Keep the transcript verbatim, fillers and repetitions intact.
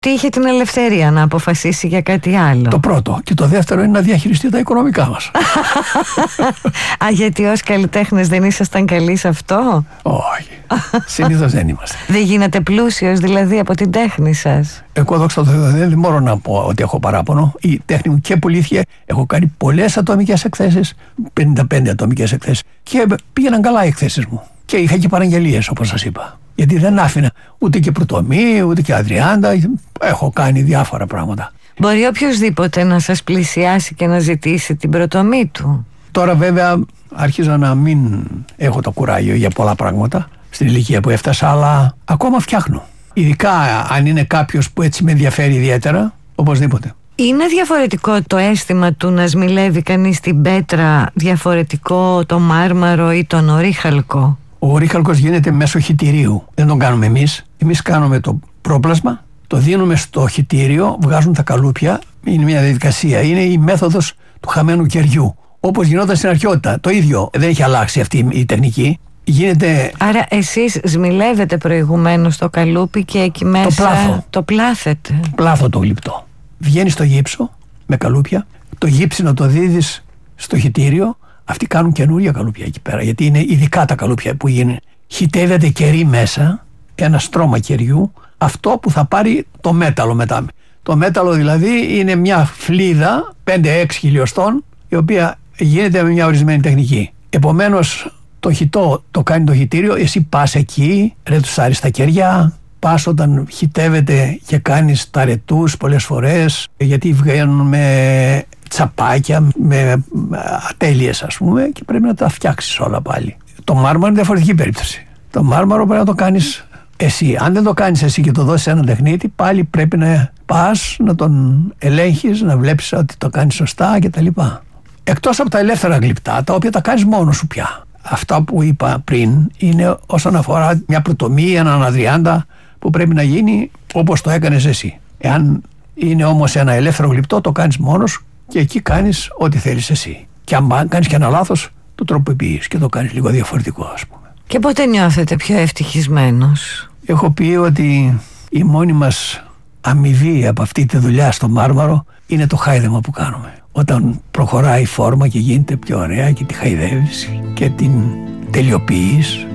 Τι είχε την ελευθερία να αποφασίσει για κάτι άλλο. Το πρώτο. Και το δεύτερο είναι να διαχειριστεί τα οικονομικά μας. Α, γιατί ως καλλιτέχνες δεν ήσασταν καλοί σε αυτό? Όχι. Συνήθως δεν είμαστε. Δεν γίνατε πλούσιος δηλαδή από την τέχνη σας? Εγώ δόξα τω Θεώ δεν μπορώ να πω ότι έχω παράπονο. Η τέχνη μου και πουλήθηκε. Έχω κάνει πολλές ατομικές εκθέσεις, πενήντα πέντε ατομικές εκθέσεις. Και πήγαιναν καλά οι εκθέσεις μου. Και είχα και παραγγελίες, όπως σας είπα. Γιατί δεν άφηνα ούτε και πρωτομή, ούτε και αδριάντα. Έχω κάνει διάφορα πράγματα. Μπορεί οποιοσδήποτε να σας πλησιάσει και να ζητήσει την πρωτομή του. Τώρα βέβαια αρχίζω να μην έχω το κουράγιο για πολλά πράγματα στην ηλικία που έφτασα, αλλά ακόμα φτιάχνω. Ειδικά αν είναι κάποιος που έτσι με ενδιαφέρει ιδιαίτερα, οπωσδήποτε. Είναι διαφορετικό το αίσθημα του να σμιλεύει κανείς την πέτρα, διαφορετικό το μάρμαρο ή τον ορύχαλκο? Ο ορύχαλκος γίνεται μέσω χυτηρίου. Δεν τον κάνουμε εμείς. Εμείς κάνουμε το πρόπλασμα, το δίνουμε στο χυτήριο, βγάζουν τα καλούπια. Είναι μια διαδικασία. Είναι η μέθοδος του χαμένου κεριού. Όπως γινόταν στην αρχαιότητα. Το ίδιο. Δεν έχει αλλάξει αυτή η τεχνική. Γίνεται... Άρα εσείς σμιλεύετε προηγουμένως το καλούπι και εκεί μέσα το πλάθο. Το πλάθετε. Πλάθο το γλυπτό. Βγαίνει στο γύψο με καλούπια. Το γύψινο το δίδεις στο χυτήριο. Αυτοί κάνουν καινούρια καλούπια εκεί πέρα, γιατί είναι ειδικά τα καλούπια που γίνουν. Χυτεύεται κερί μέσα, ένα στρώμα κεριού, αυτό που θα πάρει το μέταλλο μετά. Το μέταλλο δηλαδή είναι μια φλίδα πέντε έξι χιλιοστών, η οποία γίνεται με μια ορισμένη τεχνική. Επομένως το χυτό το κάνει το χυτήριο, εσύ πας εκεί, ρετουσάρεις τα κεριά, πας όταν χυτεύεται και κάνεις τα ρετούς πολλές φορές, γιατί βγαίνουν με τσαπάκια, με ατέλειες ας πούμε, και πρέπει να τα φτιάξεις όλα πάλι. Το μάρμαρο είναι διαφορετική περίπτωση. Το μάρμαρο πρέπει να το κάνεις εσύ. Αν δεν το κάνεις εσύ και το δώσεις σε έναν τεχνίτη, πάλι πρέπει να πας, να τον ελέγχεις, να βλέπεις ότι το κάνεις σωστά κτλ. Εκτός από τα ελεύθερα γλυπτά, τα οποία τα κάνεις μόνος σου πια. Αυτά που είπα πριν είναι όσον αφορά μια πρωτομή, έναν αδριάντα που πρέπει να γίνει όπως το έκανες εσύ. Εάν είναι όμως ένα ελεύθερο γλυπτό, το κάνεις μόνος σου και εκεί κάνεις ό,τι θέλεις εσύ. Και αν κάνεις και ένα λάθος, το τροποποιείς και το κάνεις λίγο διαφορετικό, ας πούμε. Και πότε νιώθετε πιο ευτυχισμένος? Έχω πει ότι η μόνη μας αμοιβή από αυτή τη δουλειά στο μάρμαρο είναι το χάιδεμα που κάνουμε. Όταν προχωράει η φόρμα και γίνεται πιο ωραία και τη χαϊδεύεις και την τελειοποιείς